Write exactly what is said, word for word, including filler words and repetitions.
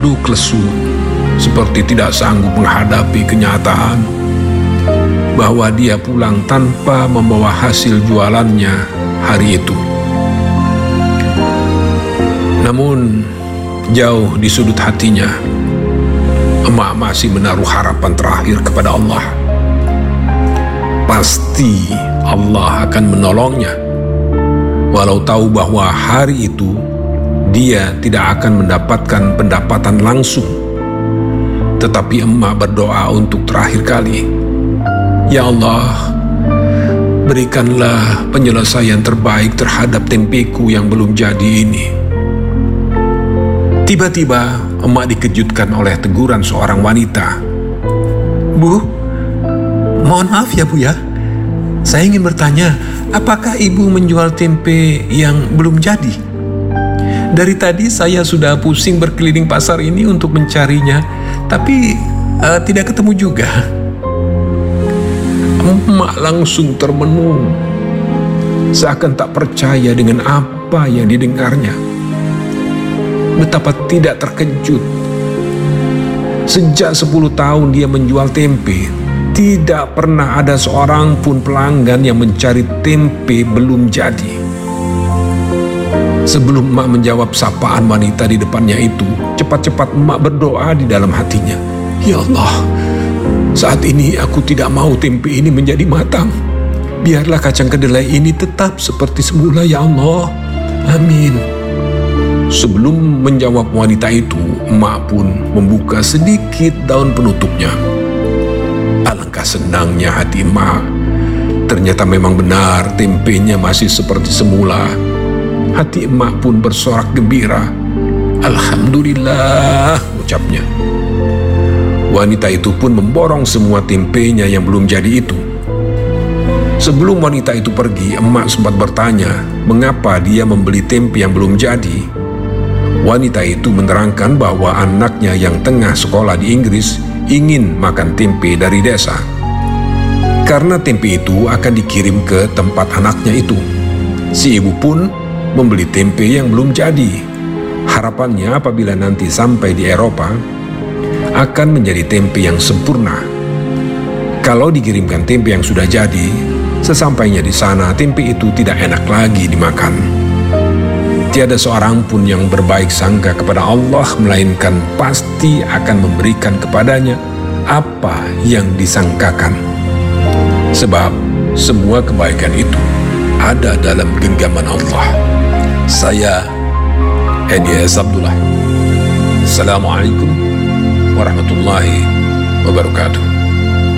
duduk lesu, seperti tidak sanggup menghadapi kenyataan bahwa dia pulang tanpa membawa hasil jualannya hari itu. Namun, jauh di sudut hatinya, emak masih menaruh harapan terakhir kepada Allah. Pasti Allah akan menolongnya, walau tahu bahwa hari itu dia tidak akan mendapatkan pendapatan langsung. Tetapi emak berdoa untuk terakhir kali, "Ya Allah, berikanlah penyelesaian terbaik terhadap tempeku yang belum jadi ini." Tiba-tiba emak dikejutkan oleh teguran seorang wanita. "Bu, mohon maaf ya Bu ya. Saya ingin bertanya, apakah Ibu menjual tempe yang belum jadi? Dari tadi saya sudah pusing berkeliling pasar ini untuk mencarinya, tapi uh, tidak ketemu juga." Emak langsung termenung, seakan tak percaya dengan apa yang didengarnya. Betapa tidak terkejut. Sejak sepuluh tahun dia menjual tempe, tidak pernah ada seorang pun pelanggan yang mencari tempe belum jadi. Sebelum emak menjawab sapaan wanita di depannya itu, cepat-cepat emak berdoa di dalam hatinya. "Ya Allah, saat ini aku tidak mau tempe ini menjadi matang. Biarlah kacang kedelai ini tetap seperti semula, ya Allah. Amin." Sebelum menjawab wanita itu, emak pun membuka sedikit daun penutupnya. Alangkah senangnya hati emak. Ternyata memang benar tempenya masih seperti semula. Hati emak pun bersorak gembira. "Alhamdulillah," ucapnya. Wanita itu pun memborong semua tempenya yang belum jadi itu. Sebelum wanita itu pergi, emak sempat bertanya mengapa dia membeli tempe yang belum jadi. Wanita itu menerangkan bahwa anaknya yang tengah sekolah di Inggris ingin makan tempe dari desa. Karena tempe itu akan dikirim ke tempat anaknya itu, si ibu pun membeli tempe yang belum jadi. Harapannya apabila nanti sampai di Eropa, akan menjadi tempe yang sempurna. Kalau dikirimkan tempe yang sudah jadi, sesampainya di sana tempe itu tidak enak lagi dimakan. Tiada seorang pun yang berbaik sangka kepada Allah, melainkan pasti akan memberikan kepadanya apa yang disangkakan. Sebab semua kebaikan itu ada dalam genggaman Allah. Saya Edi S. Abdullah. Assalamualaikum warahmatullahi wabarakatuh.